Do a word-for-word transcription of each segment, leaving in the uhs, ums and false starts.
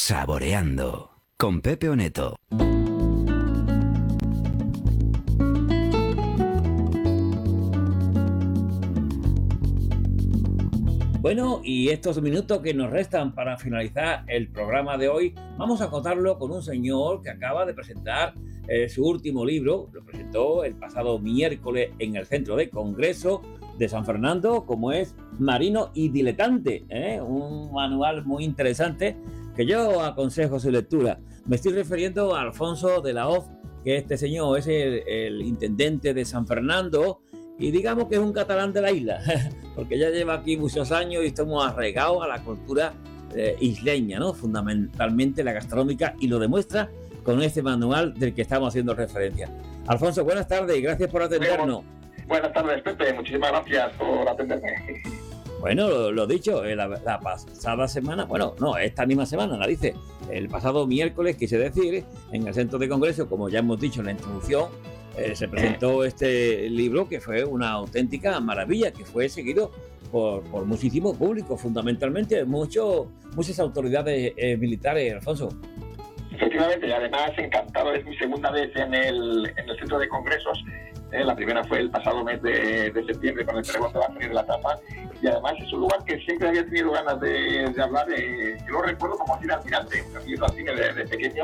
Saboreando con Pepe Oneto. Bueno, y estos minutos que nos restan para finalizar el programa de hoy, vamos a acotarlo con un señor que acaba de presentar eh, su último libro. Lo presentó el pasado miércoles en el Centro de Congreso de San Fernando, como es Marino y Diletante, ¿eh? Un manual muy interesante que yo aconsejo su lectura. Me estoy refiriendo a Alfonso de la Hoz, que este señor es el, el intendente de San Fernando, y digamos que es un catalán de la isla, porque ya lleva aquí muchos años y estamos arraigados a la cultura eh, isleña, ¿no? Fundamentalmente la gastronómica, y lo demuestra con este manual del que estamos haciendo referencia. Alfonso, buenas tardes y gracias por atendernos. Buenas tardes, Pepe, muchísimas gracias por atenderme. Bueno, lo, lo dicho, la, la pasada semana, bueno, no, esta misma semana, la dice, el pasado miércoles, quise decir, en el Centro de Congreso, como ya hemos dicho en la introducción, Eh, se presentó este libro que fue una auténtica maravilla, que fue seguido por, por muchísimo público, fundamentalmente mucho, muchas autoridades eh, militares, Alfonso. Efectivamente, y además encantado, es mi segunda vez en el, en el Centro de Congresos. Eh, la primera fue el pasado mes de, de septiembre con el pregón de la Feria de la Tapa, y además es un lugar que siempre había tenido ganas de, de hablar. Eh, yo lo recuerdo como cine almirante, he ido al cine de, de pequeño,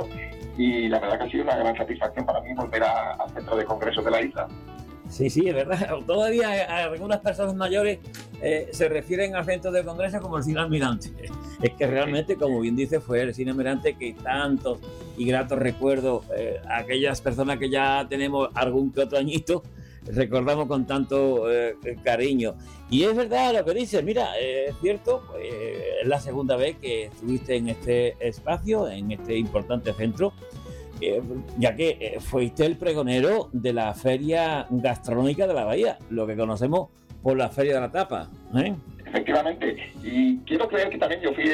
y la verdad que ha sido una gran satisfacción para mí volver a, al Centro de Congresos de la isla. Sí, sí, es verdad. Todavía algunas personas mayores eh, se refieren al Centro de Congresos como el cine almirante. Es que realmente, como bien dice, fue el cine almirante que tantos y gratos recuerdos, eh, aquellas personas que ya tenemos algún que otro añito, recordamos con tanto eh, cariño. Y es verdad lo que dices, mira, eh, es cierto, eh, es la segunda vez que estuviste en este espacio, en este importante centro, eh, ya que eh, fuiste el pregonero de la Feria Gastronómica de la Bahía, lo que conocemos por la Feria de la Tapa, ¿eh? Efectivamente, y quiero creer que también yo fui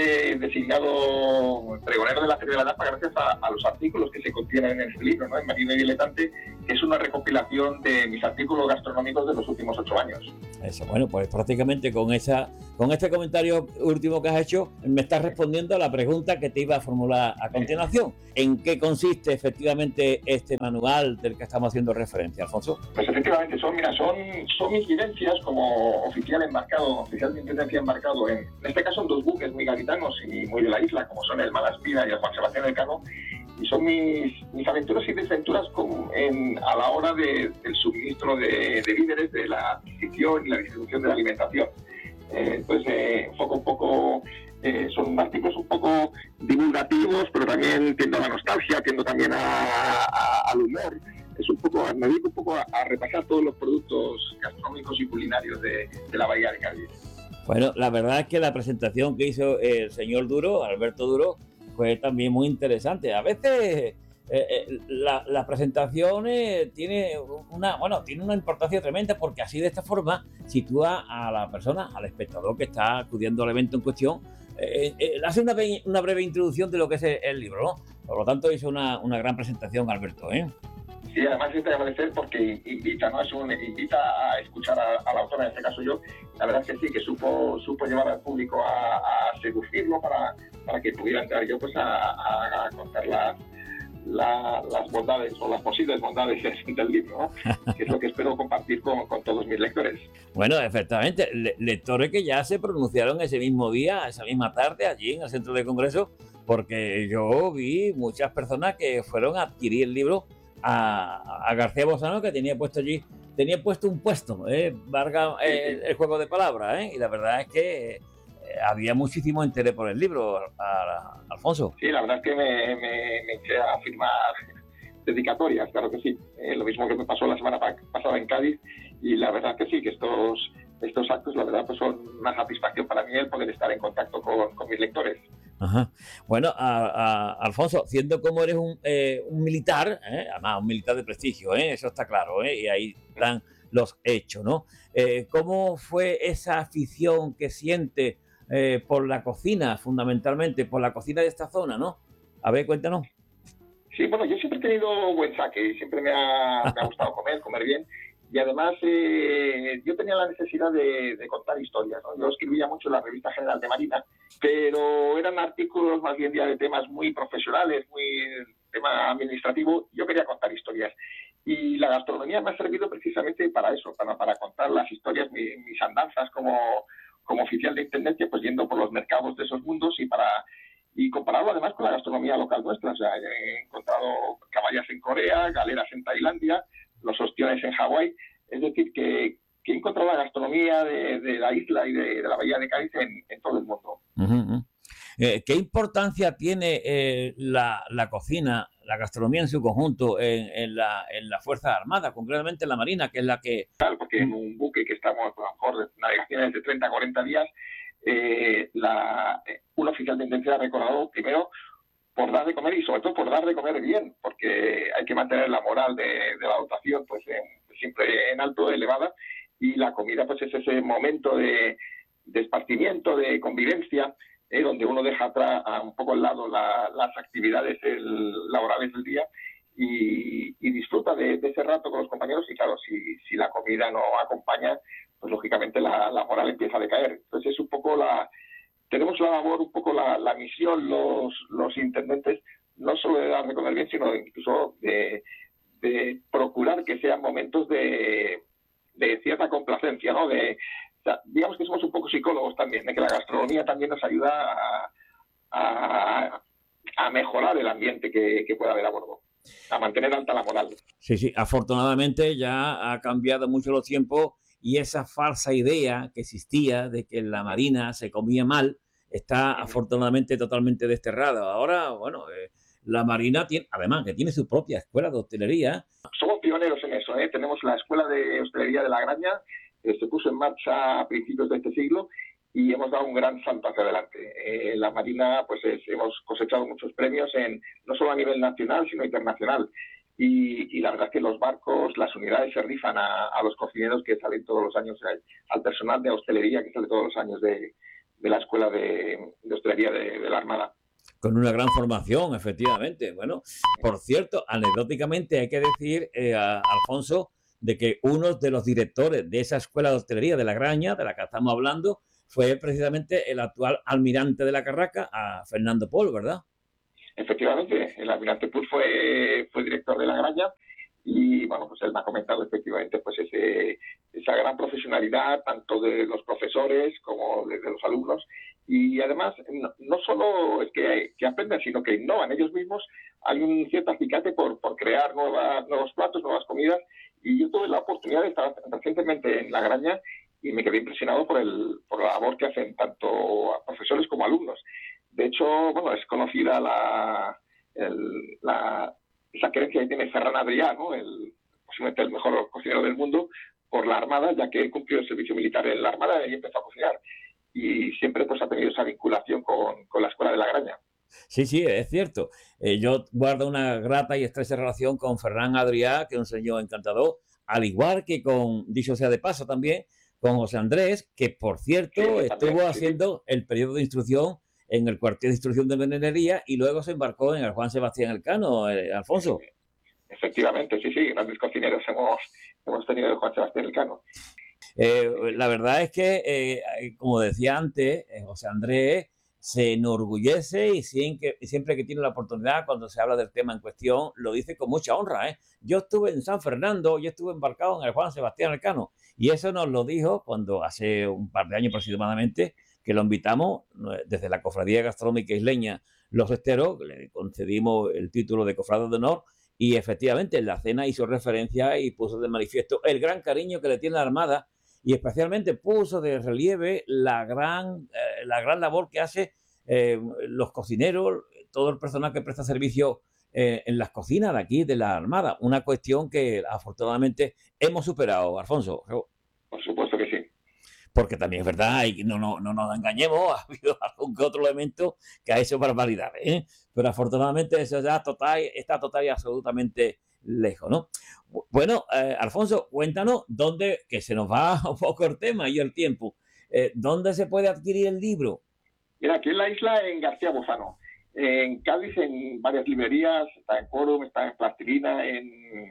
designado pregonero de la Feria de la Tapa gracias a, a los artículos que se contienen en el libro, ¿no? En Marino y Diletante, que es una recopilación de mis artículos gastronómicos de los últimos ocho años. Eso, bueno, pues prácticamente con esa, con este comentario último que has hecho, me estás respondiendo a la pregunta que te iba a formular a continuación. ¿En qué consiste efectivamente este manual del que estamos haciendo referencia, Alfonso? Pues efectivamente, son, mira, son, son mis vivencias como oficial embarcado, oficial de intendencia embarcado en, en este caso en dos buques muy gaditanos y muy de la isla, como son el Malaspina y el Juan Sebastián Elcano, y son mis, mis aventuras y desventuras con, en, a la hora de, del suministro de, de víveres, de la adquisición y la distribución de la alimentación. Eh, entonces, eh, enfoco un poco, eh, son artículos un poco divulgativos, pero también tiendo a la nostalgia, tiendo también a, a, al humor. Es un poco, me dedico un poco a, a repasar todos los productos gastronómicos y culinarios de, de la Bahía de Cádiz. Bueno, la verdad es que la presentación que hizo el señor Duro, Alberto Duro, fue también muy interesante. A veces eh, eh, la, la presentación eh, tiene una, bueno, tiene una importancia tremenda, porque así de esta forma sitúa a la persona, al espectador que está acudiendo al evento en cuestión, eh, eh, hace una, una breve introducción de lo que es el, el libro, ¿no? Por lo tanto, hizo una, una gran presentación, Alberto, ¿eh? Sí, además es de agradecer porque invita, ¿no? Es un, invita a escuchar a, a la autora, en este caso yo. La verdad es que sí, que supo, supo llevar al público a, a seducirlo para, para que pudiera entrar yo pues a, a, a contar las, la, las bondades o las posibles bondades del libro, ¿no? Que es lo que espero compartir con, con todos mis lectores. Bueno, efectivamente, le, lectores que ya se pronunciaron ese mismo día, esa misma tarde, allí en el Centro de Congreso, porque yo vi muchas personas que fueron a adquirir el libro A, a García Bozano, que tenía puesto allí, tenía puesto un puesto, ¿eh? Varga, eh, el juego de palabras, ¿eh? Y la verdad es que eh, había muchísimo interés por el libro, a, a, Alfonso. Sí, la verdad es que me, me, me eché a firmar dedicatorias, claro que sí. Eh, lo mismo que me pasó la semana pasada en Cádiz, y la verdad que sí, que estos, estos actos, la verdad, pues son una satisfacción para mí el poder estar en contacto con, con mis lectores. Ajá. Bueno, a, a, Alfonso, siendo como eres un, eh, un militar, ¿eh? Además un militar de prestigio, ¿eh? Eso está claro, ¿eh? Y ahí están los hechos, ¿no? Eh, ¿Cómo fue esa afición que siente eh, por la cocina, fundamentalmente, por la cocina de esta zona, ¿no? A ver, cuéntanos. Sí, bueno, yo siempre he tenido buen saque y siempre me ha, me ha gustado comer, comer bien. y además eh, yo tenía la necesidad de, de contar historias, ¿no? Yo escribía mucho en la Revista General de Marina, pero eran artículos más bien ya de temas muy profesionales, muy tema administrativo. Yo quería contar historias. Y la gastronomía me ha servido precisamente para eso, para, para contar las historias, mi, mis andanzas como, como oficial de intendencia, pues yendo por los mercados de esos mundos y para y compararlo además con la gastronomía local nuestra. O sea, he encontrado caballas en Corea, galeras en Tailandia, los ostiones en Hawái. Es decir, que, que he encontrado la gastronomía de, de la isla y de, de la bahía de Cádiz en, en todo el mundo. Uh-huh. Eh, ¿Qué importancia tiene eh, la, la cocina, la gastronomía en su conjunto en, en, la, en la Fuerza Armada, concretamente en la Marina, que es la que... Claro, porque en un buque que estamos, a lo mejor, navegaciones de treinta a cuarenta días, eh, la, un oficial de intensidad ha recordado primero por dar de comer y sobre todo por dar de comer bien, porque hay que mantener la moral de, de la dotación pues en, siempre en alto, elevada, y la comida pues es ese momento de, de esparcimiento, de convivencia, eh, donde uno deja atrás a un poco al lado la, las actividades el, laborales del día y, y disfruta de, de ese rato con los compañeros. Y claro, si, si la comida no acompaña, pues lógicamente la, la moral empieza a decaer. Entonces es un poco la... Tenemos la labor, un poco la, la misión, los, los intendentes, no solo de dar de comer bien, sino incluso de, de procurar que sean momentos de, de cierta complacencia, ¿no? De, o sea, digamos que somos un poco psicólogos también, de que la gastronomía también nos ayuda a, a, a mejorar el ambiente que, que pueda haber a bordo, a mantener alta la moral. Sí, sí, afortunadamente ya ha cambiado mucho los tiempos. Y esa falsa idea que existía de que en la Marina se comía mal está afortunadamente totalmente desterrada. Ahora, bueno, eh, la Marina tiene, además que tiene su propia escuela de hostelería. Somos pioneros en eso, ¿eh? Tenemos la Escuela de Hostelería de la Graña, que se puso en marcha a principios de este siglo y hemos dado un gran salto hacia adelante. Eh, la Marina, pues es, hemos cosechado muchos premios, en no solo a nivel nacional, sino internacional. Y, y la verdad es que los barcos, las unidades se rifan a, a los cocineros que salen todos los años, al, al personal de hostelería que sale todos los años de, de la Escuela de, de Hostelería de, de la Armada. Con una gran formación, efectivamente. Bueno, por cierto, anecdóticamente hay que decir, eh, a Alfonso, de que uno de los directores de esa Escuela de Hostelería de la Graña, de la que estamos hablando, fue precisamente el actual almirante de la Carraca, a Fernando Pol, ¿verdad? Efectivamente, el almirante Pul fue, fue director de la Graña y, bueno, pues él me ha comentado efectivamente pues ese, esa gran profesionalidad tanto de los profesores como de, de los alumnos. Y además, no, no solo es que, que aprenden, sino que innovan ellos mismos. Hay un cierto acicate por, por crear nuevas, nuevos platos, nuevas comidas. Y yo tuve la oportunidad de estar recientemente en la Graña y me quedé impresionado por, el, por la labor que hacen tanto profesores como alumnos. De hecho, bueno, es conocida la, el, la esa creencia que tiene Ferran Adrià, ¿no? El, posiblemente el mejor cocinero del mundo, por la Armada, ya que él cumplió el servicio militar en la Armada y empezó a cocinar. Y siempre pues ha tenido esa vinculación con, con la Escuela de la Graña. Sí, sí, es cierto. Eh, yo guardo una grata y estrecha relación con Ferran Adrià, que es un señor encantador, al igual que con, dicho sea de paso también, con José Andrés, que por cierto sí, estuvo también, haciendo sí. el periodo de instrucción en el cuartel de instrucción de Venenería y luego se embarcó en el Juan Sebastián Elcano, eh, Alfonso. Efectivamente, sí, sí, grandes cocineros hemos, hemos tenido el Juan Sebastián Elcano. Eh, la verdad es que, eh, como decía antes, eh, José Andrés se enorgullece y siempre, siempre que tiene la oportunidad, cuando se habla del tema en cuestión, lo dice con mucha honra. ¿eh? Yo estuve en San Fernando, yo estuve embarcado en el Juan Sebastián Elcano y eso nos lo dijo cuando hace un par de años aproximadamente que lo invitamos desde la Cofradía Gastronómica Isleña Los Esteros, le concedimos el título de Cofrade de Honor y efectivamente en la cena hizo referencia y puso de manifiesto el gran cariño que le tiene la Armada y especialmente puso de relieve la gran, eh, la gran labor que hace eh, los cocineros, todo el personal que presta servicio eh, en las cocinas de aquí de la Armada. Una cuestión que afortunadamente hemos superado, Alfonso. Por supuesto que sí. Porque también es verdad, y no, no, no nos engañemos, ha habido algún que otro elemento que ha hecho barbaridades, ¿eh? Pero afortunadamente eso ya total, está total y absolutamente lejos, ¿no? Bueno, eh, Alfonso, cuéntanos dónde, que se nos va un poco el tema y el tiempo, eh, ¿dónde se puede adquirir el libro? Mira, aquí en la isla, en García Bozano, en Cádiz, en varias librerías, está en Quórum, está en Plastilina, en,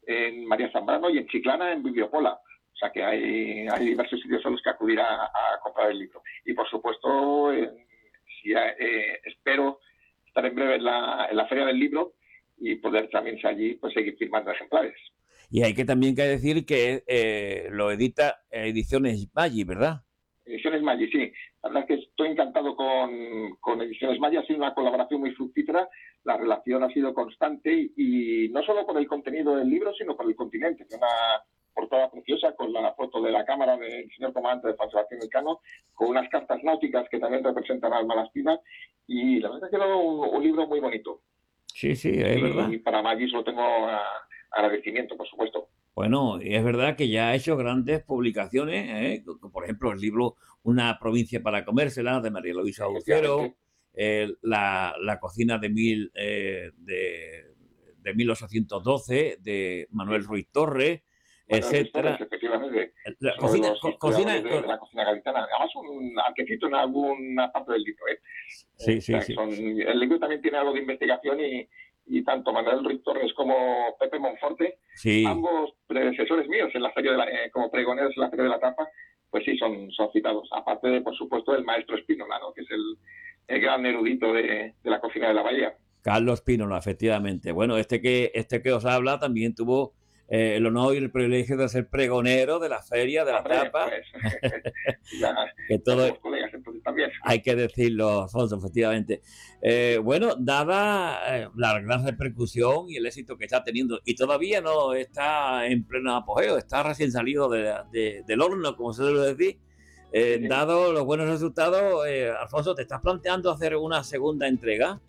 en María Zambrano y en Chiclana en Bibliopola. O sea que hay, hay diversos sitios a los que acudir a, a comprar el libro. Y por supuesto, eh, sí, eh, espero estar en breve en la, en la Feria del Libro y poder también allí pues seguir firmando ejemplares. Y hay que también que decir que eh, lo edita Ediciones Maggi, ¿verdad? Ediciones Maggi, sí. La verdad es que estoy encantado con, con Ediciones Maggi. Ha sido una colaboración muy fructífera. La relación ha sido constante y, y no solo con el contenido del libro, sino con el continente. Una portada preciosa con la foto de la cámara del señor comandante de Juan Sebastián Elcano, con unas cartas náuticas que también representan a Malaspina. Y la verdad es que ha quedado un, un libro muy bonito. Sí, sí, es y, verdad. Y para Maggi solo tengo a, agradecimiento, por supuesto. Bueno, es verdad que ya ha hecho grandes publicaciones, ¿eh? Por ejemplo, el libro Una provincia para comérsela, de María Luisa Ucero, eh, la, la cocina de, mil, eh, de, de mil ochocientos doce, de Manuel Ruiz Torres, bueno, etcétera. Efectivamente. La cocina, co cocina, de, de la cocina gaditana. Además, un arquecito en alguna parte del libro, ¿eh? Sí, sí, o sea, sí. Son, el libro también tiene algo de investigación y, y tanto Manuel Ruiz Torres como Pepe Monforte, sí, ambos predecesores míos en la feria de la, eh, como pregoneros en la Feria de la Tapa, pues sí, son, son citados. Aparte de, por supuesto, el maestro Espínola, ¿no? Que es el, el gran erudito de, de la cocina de la Bahía. Carlos Espínola, efectivamente. Bueno, este que, este que os habla también tuvo eh, el honor y el privilegio de ser pregonero de la Feria de la Hombre, Tapa. Pues, ya, que todo somos colegas, entonces también. Hay que decirlo, Alfonso, efectivamente. Eh, bueno, dada eh, la gran repercusión y el éxito que está teniendo, y todavía no está en pleno apogeo, está recién salido de, de, del horno, como se suele decir, eh, sí. Dado los buenos resultados, eh, Alfonso, ¿te estás planteando hacer una segunda entrega?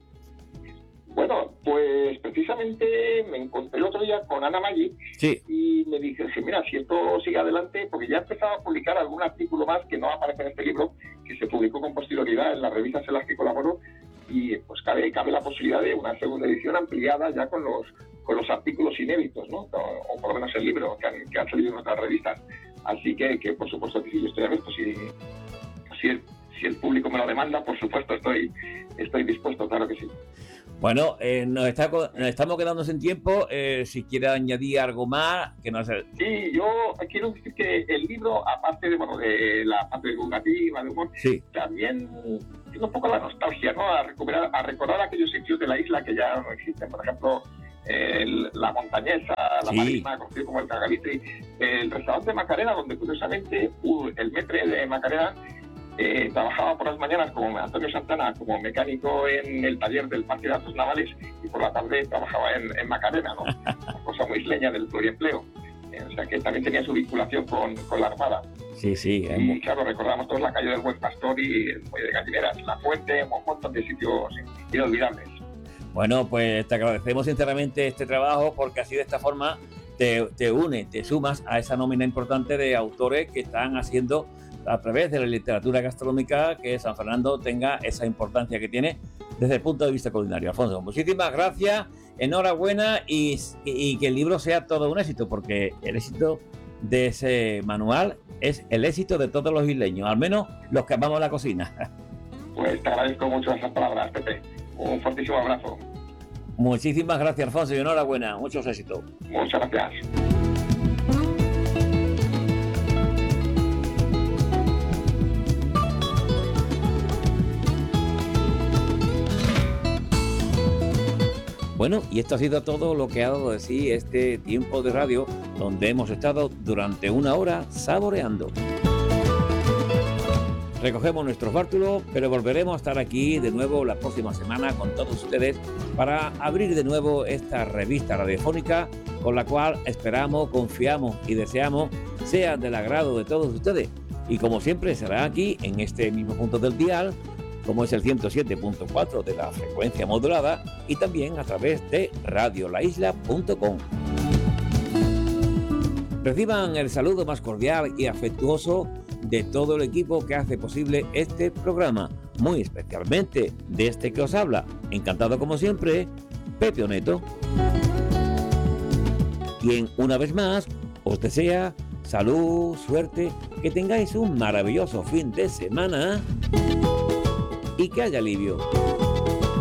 Bueno, pues precisamente me encontré el otro día con Ana Maggi, sí. Y me dije, sí, mira, si esto sigue adelante, porque ya empezaba a publicar algún artículo más que no aparece en este libro, que se publicó con posterioridad en las revistas en las que colaboro, y pues cabe, cabe la posibilidad de una segunda edición ampliada ya con los con los artículos inéditos, ¿no? O, o por lo menos el libro que han, que han salido en otras revistas. Así que, que por supuesto que sí, yo estoy abierto. Si, si, el, si el público me lo demanda, por supuesto estoy, estoy dispuesto, claro que sí. Bueno, eh, nos, está, nos estamos quedando sin tiempo. Eh, si quiere añadir algo más, que no sé. Sí, yo quiero decir que el libro, aparte de, bueno, de la parte divulgativa, de humor, sí. También tiene un poco la nostalgia, ¿no? A recuperar, a recordar aquellos sitios de la isla que ya no existen. Por ejemplo, el, la Montañesa, la sí. Marisma, conocido como el Cagalitri, el restaurante Macarena, donde curiosamente uh, el metre de Macarena Eh, trabajaba por las mañanas como Antonio Santana como mecánico en el taller del Parque de Datos Navales y por la tarde trabajaba en, en Macarena, ¿no? Una cosa muy isleña del pluriempleo. Eh, o sea que también tenía su vinculación con, con la Armada. Sí, sí. Y eh. claro, recordamos todos la calle del Buen Pastor y el Muelle de Gallineras, La Fuente, un montón de sitios inolvidables. Bueno, pues te agradecemos sinceramente este trabajo porque así de esta forma te, te une, te sumas a esa nómina importante de autores que están haciendo a través de la literatura gastronómica que San Fernando tenga esa importancia que tiene desde el punto de vista culinario. Alfonso, muchísimas gracias, enhorabuena y, y que el libro sea todo un éxito, porque el éxito de ese manual es el éxito de todos los isleños, al menos los que amamos la cocina. Pues te agradezco mucho esas palabras, Pepe. Un fortísimo abrazo. Muchísimas gracias, Alfonso, y enhorabuena, muchos éxitos. Muchas gracias. Bueno, y esto ha sido todo lo que ha dado de sí este tiempo de radio, donde hemos estado durante una hora saboreando. Recogemos nuestros bártulos, pero volveremos a estar aquí de nuevo la próxima semana con todos ustedes para abrir de nuevo esta revista radiofónica con la cual esperamos, confiamos y deseamos sea del agrado de todos ustedes. Y como siempre será aquí, en este mismo punto del dial, como es el ciento siete punto cuatro de la frecuencia modulada y también a través de radio la isla punto com. Reciban el saludo más cordial y afectuoso de todo el equipo que hace posible este programa, muy especialmente de este que os habla, encantado como siempre, Pepe Oneto, quien una vez más os desea salud, suerte, que tengáis un maravilloso fin de semana y que haya alivio.